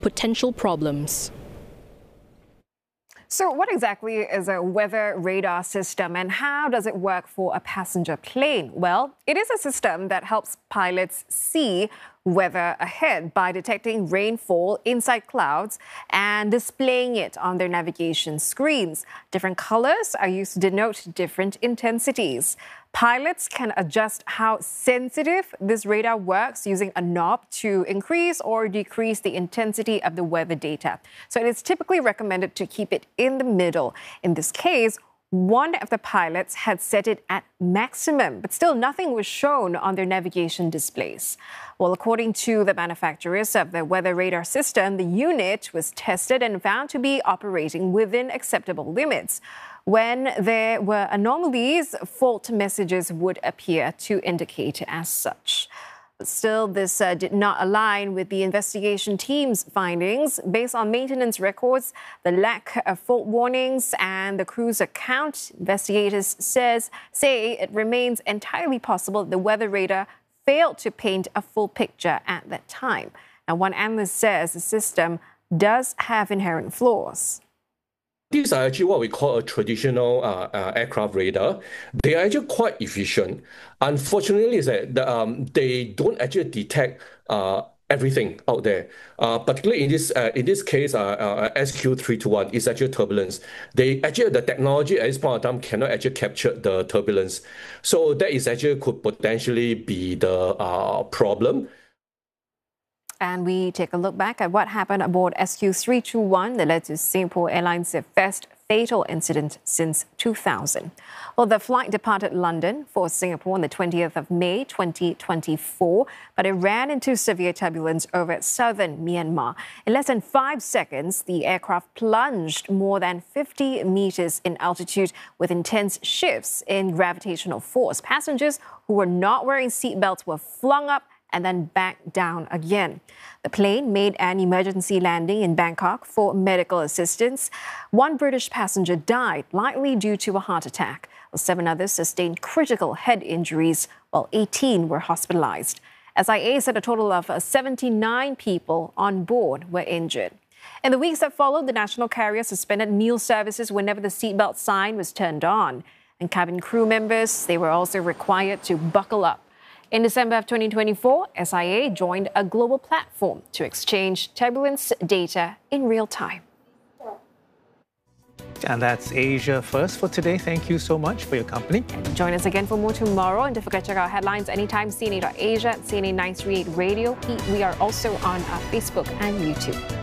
potential problems. So what exactly is a weather radar system and how does it work for a passenger plane? Well, it is a system that helps pilots see weather ahead by detecting rainfall inside clouds and displaying it on their navigation screens. Different colors are used to denote different intensities. Pilots can adjust how sensitive this radar works using a knob to increase or decrease the intensity of the weather data. So it is typically recommended to keep it in the middle. In this case, one of the pilots had set it at maximum, but still nothing was shown on their navigation displays. Well, according to the manufacturers of the weather radar system, the unit was tested and found to be operating within acceptable limits. When there were anomalies, fault messages would appear to indicate as such. But still, this did not align with the investigation team's findings. Based on maintenance records, the lack of fault warnings and the crew's account, investigators say it remains entirely possible that the weather radar failed to paint a full picture at that time. Now, one analyst says the system does have inherent flaws. These are actually what we call a traditional aircraft radar. They are actually quite efficient. Unfortunately, is that they don't actually detect everything out there. Particularly in this case, SQ321 is actually turbulence. The technology at this point of time cannot actually capture the turbulence. So that is actually could potentially be the problem. And we take a look back at what happened aboard SQ321 that led to Singapore Airlines' first fatal incident since 2000. Well, the flight departed London for Singapore on the 20th of May 2024, but it ran into severe turbulence over southern Myanmar. In less than 5 seconds, the aircraft plunged more than 50 meters in altitude with intense shifts in gravitational force. Passengers who were not wearing seatbelts were flung up and then back down again. The plane made an emergency landing in Bangkok for medical assistance. One British passenger died, likely due to a heart attack. 7 others sustained critical head injuries, while 18 were hospitalized. SIA said a total of 79 people on board were injured. In the weeks that followed, the national carrier suspended meal services whenever the seatbelt sign was turned on. And cabin crew members, they were also required to buckle up. In December of 2024, SIA joined a global platform to exchange turbulence data in real time. And that's Asia First for today. Thank you so much for your company. And join us again for more tomorrow. And don't forget to check out headlines anytime, CNA.Asia, CNA 938 Radio. We are also on Facebook and YouTube.